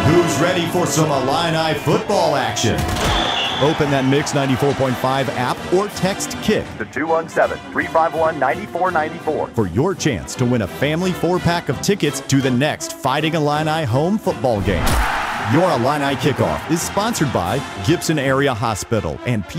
Who's ready for some Illini football action? Open that Mix 94.5 app or text KICK to 217-351-9494 for your chance to win a family 4-pack of tickets to the next Fighting Illini home football game. Your Illini Kickoff is sponsored by Gibson Area Hospital and